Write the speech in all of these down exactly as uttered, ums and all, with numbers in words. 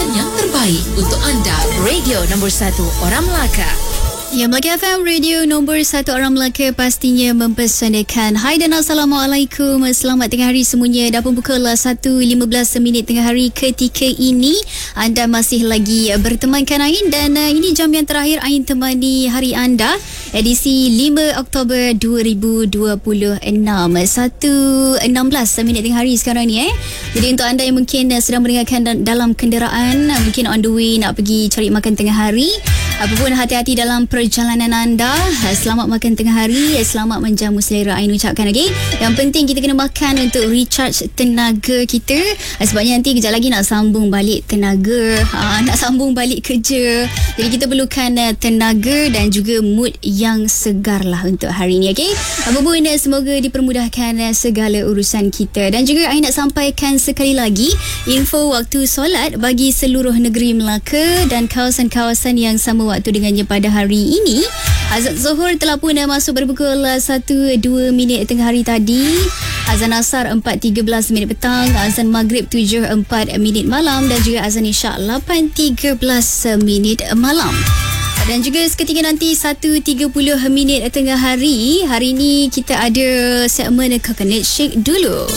pilihan yang terbaik untuk anda. Radio nombor satu Orang Melaka. Ya, Melaka F M, radio nombor satu Orang Melaka, pastinya mempersanakan. Hai dan Assalamualaikum. Selamat tengah hari semuanya. Dah pun pukul satu lima belas minit tengah hari ketika ini. Anda masih lagi bertemankan Ain dan uh, ini jam yang terakhir Ain temani hari anda. Edisi lima Oktober dua ribu dua puluh enam. satu enam belas minit tengah hari sekarang ni eh. Jadi untuk anda yang mungkin uh, sedang mendengarkan dalam kenderaan, uh, mungkin on the way nak pergi cari makan tengah hari, apapun, hati-hati dalam perjalanan anda. Selamat makan tengah hari, selamat menjamu selera, Ain ucapkan lagi. Yang penting kita kena makan untuk recharge tenaga kita, sebabnya nanti kejap lagi nak sambung balik tenaga, ha, nak sambung balik kerja. Jadi kita perlukan uh, tenaga dan juga mood yang segar lah untuk hari ni, okey? Apapun, semoga dipermudahkan uh, segala urusan kita. Dan juga Ain nak sampaikan sekali lagi info waktu solat bagi seluruh negeri Melaka dan kawasan-kawasan yang sama waktu dengannya pada hari ini. Azan Zuhur telah pun dah masuk pada pukul satu dua minit tengah hari tadi. Azan Asar empat tiga belas minit petang. Azan Maghrib tujuh empat minit malam. Dan juga Azan Isyak lapan tiga belas minit malam. Dan juga seketika nanti satu tiga puluh minit tengah hari. Hari ini kita ada segmen Coconut Shake dulu.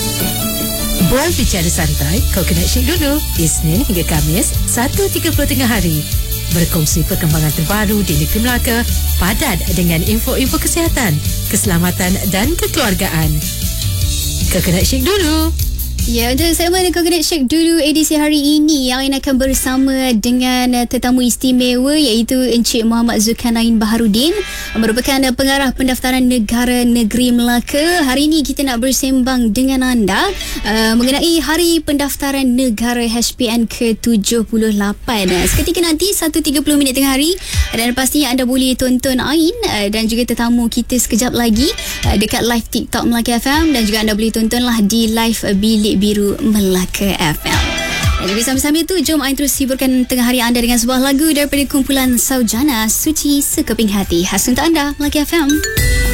Buat bicara santai, Coconut Shake dulu. Isnin hingga Khamis, satu tiga puluh tengah hari. Berkongsi perkembangan terbaru di negeri Melaka, padat dengan info-info kesihatan, keselamatan dan kekeluargaan. Coconut Shake dulu. Ya, untuk segmen Coconut Shake dulu edisi hari ini, yang akan bersama dengan tetamu istimewa iaitu Encik Muhammad Zulkarnain Baharudin, merupakan pengarah pendaftaran negara negeri Melaka. Hari ini kita nak bersembang dengan anda uh, mengenai Hari Pendaftaran Negara H P N ke tujuh puluh lapan. Seketika nanti satu tiga puluh minit tengah hari, dan pastinya anda boleh tonton Ain uh, dan juga tetamu kita sekejap lagi uh, dekat live TikTok Melaka F M, dan juga anda boleh tontonlah di live uh, Bilik Biru Melaka F M. Jadi sambil-sambil tu, jom Ain terus hiburkan tengah hari anda dengan sebuah lagu daripada kumpulan Saujana, Suci Sekeping Hati. Khas untuk anda, Melaka F M.